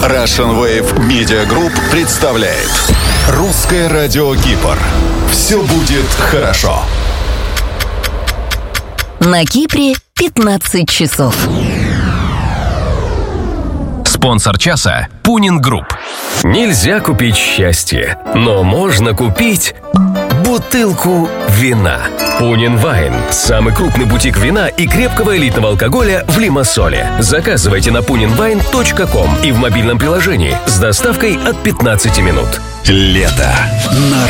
Russian Wave Media Group представляет Русское радио Кипр. Все будет хорошо. На Кипре 15 часов. Спонсор часа – Пунин Групп. Нельзя купить счастье, но можно купить бутылку вина. Пунин Вайн – самый крупный бутик вина и крепкого элитного алкоголя в Лимассоле. Заказывайте на puninwine.com и в мобильном приложении с доставкой от 15 минут. Лето на